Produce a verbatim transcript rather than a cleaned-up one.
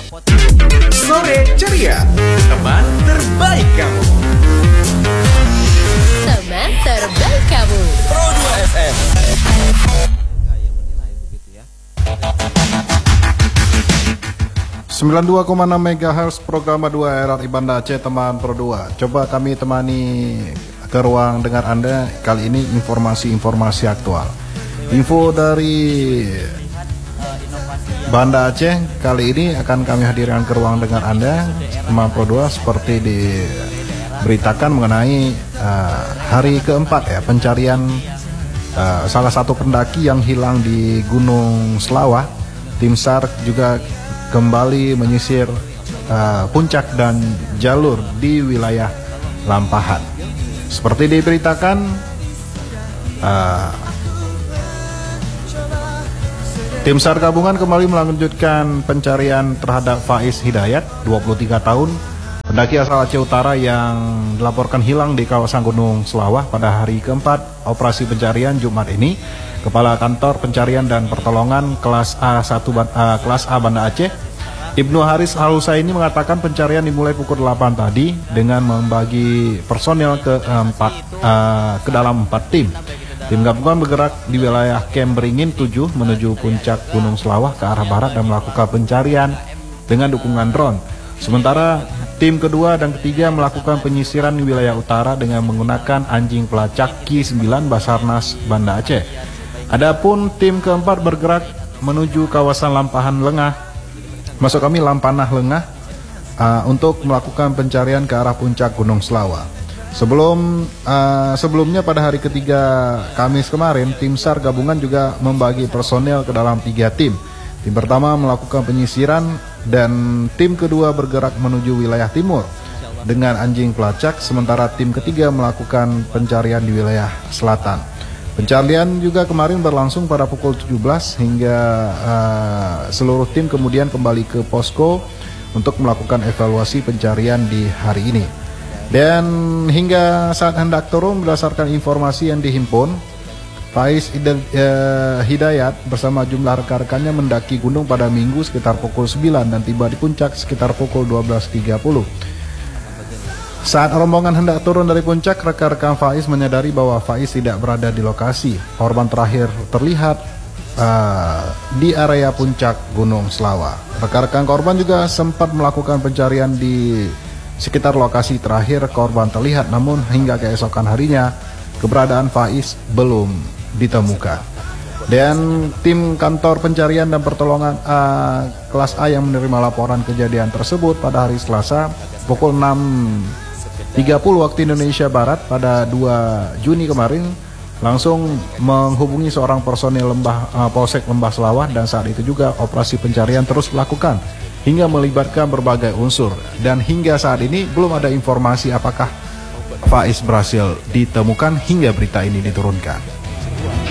Sore ceria, teman terbaik kamu. Teman terbaik kamu. Pro dua F M. sembilan puluh dua koma enam megahertz program dua R R I Banda Aceh teman Pro dua. Coba kami temani ke ruang dengar Anda kali ini informasi-informasi aktual. Info dari Banda Aceh kali ini akan kami hadirkan ke ruang dengar Anda teman Pro dua seperti diberitakan mengenai uh, hari keempat ya pencarian uh, salah satu pendaki yang hilang di Gunung Selawah. Tim SAR juga kembali menyisir uh, puncak dan jalur di wilayah Lampahan. Seperti diberitakan, uh, tim SAR gabungan kembali melanjutkan pencarian terhadap Faiz Hidayat, dua puluh tiga tahun, pendaki asal Aceh Utara yang dilaporkan hilang di kawasan Gunung Selawah pada hari keempat operasi pencarian Jumat ini. Kepala Kantor Pencarian dan Pertolongan kelas A satu uh, kelas A Banda Aceh, Ibnu Haris Al-Husaini mengatakan pencarian dimulai pukul delapan tadi dengan membagi personil ke empat uh, ke dalam empat tim. Tim gabungan bergerak di wilayah Camp Beringin tujuh menuju puncak Gunung Selawah ke arah barat dan melakukan pencarian dengan dukungan drone. Sementara tim kedua dan ketiga melakukan penyisiran di wilayah utara dengan menggunakan anjing pelacak Ki sembilan Basarnas Banda Aceh. Adapun tim keempat bergerak menuju kawasan Lampahan Lengah, masuk kami Lampanah Lengah, uh, untuk melakukan pencarian ke arah puncak Gunung Selawah. Sebelum uh, sebelumnya pada hari ketiga Kamis kemarin, tim SAR gabungan juga membagi personel ke dalam tiga tim. Tim pertama melakukan penyisiran dan tim kedua bergerak menuju wilayah timur dengan anjing pelacak, sementara tim ketiga melakukan pencarian di wilayah selatan. Pencarian juga kemarin berlangsung pada pukul tujuh belas hingga uh, seluruh tim kemudian kembali ke posko untuk melakukan evaluasi pencarian di hari ini. Dan hingga saat hendak turun berdasarkan informasi yang dihimpun, Faiz Hidayat bersama jumlah rekan-rekannya mendaki gunung pada Minggu sekitar pukul sembilan dan tiba di puncak sekitar pukul dua belas tiga puluh. Saat rombongan hendak turun dari puncak, rekan-rekan Faiz menyadari bahwa Faiz tidak berada di lokasi. Korban terakhir terlihat uh, di area puncak Gunung Selawah. Rekan-rekan korban juga sempat melakukan pencarian di sekitar lokasi terakhir korban terlihat, namun hingga keesokan harinya keberadaan Faiz belum ditemukan. Dan tim kantor pencarian dan pertolongan uh, kelas A yang menerima laporan kejadian tersebut pada hari Selasa pukul enam tiga puluh waktu Indonesia Barat pada dua Juni kemarin langsung menghubungi seorang personil lembah uh, Polsek Lembah Selawah, dan saat itu juga operasi pencarian terus dilakukan hingga melibatkan berbagai unsur, dan hingga saat ini belum ada informasi apakah Faiz berhasil ditemukan hingga berita ini diturunkan.